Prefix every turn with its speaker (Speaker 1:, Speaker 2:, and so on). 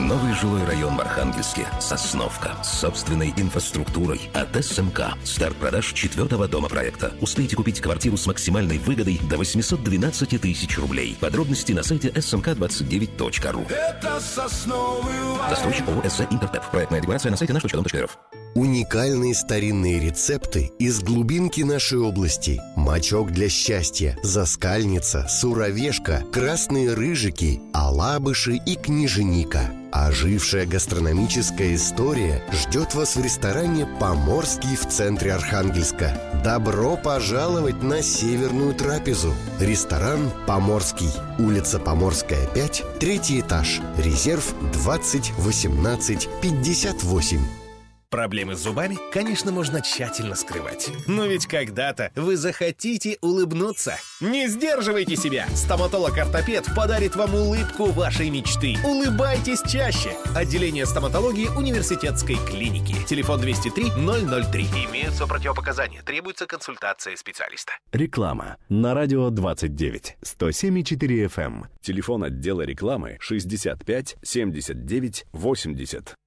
Speaker 1: Новый жилой район в Архангельске. Сосновка. С собственной инфраструктурой. От СМК. Старт продаж 4-го дома проекта. Успейте купить квартиру с максимальной выгодой до 812 тысяч рублей. Подробности на сайте smk29.ru.
Speaker 2: Это Сосновый Лай.
Speaker 1: Застройщик ООО «СЗ Интертеп». Проектная регуляция на сайте наш.дом.рф.
Speaker 3: Уникальные старинные рецепты из глубинки нашей области. Мочок для счастья, заскальница, суровешка, красные рыжики, алабыши и княженика. Ожившая гастрономическая история ждет вас в ресторане «Поморский» в центре Архангельска. Добро пожаловать на северную трапезу. Ресторан «Поморский». Улица Поморская, 5, 3-й этаж. Резерв 20 18 58.
Speaker 4: Проблемы с зубами, конечно, можно тщательно скрывать. Но ведь когда-то вы захотите улыбнуться. Не сдерживайте себя! Стоматолог-ортопед подарит вам улыбку вашей мечты. Улыбайтесь чаще! Отделение стоматологии университетской клиники. Телефон 203 003. Имеются противопоказания. Требуется консультация специалиста.
Speaker 5: Реклама. На радио 29. 107,4 FM.
Speaker 6: Телефон отдела рекламы 65 79 80.